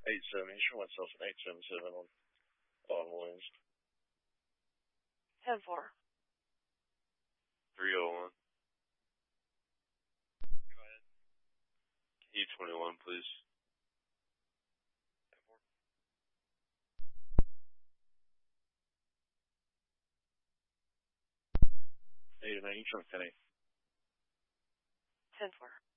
8-7, you show myself an 877 on Williams. 10-4. 301. Go ahead. U21, please. 10-4. 8-9, you try 10-8. 10-4.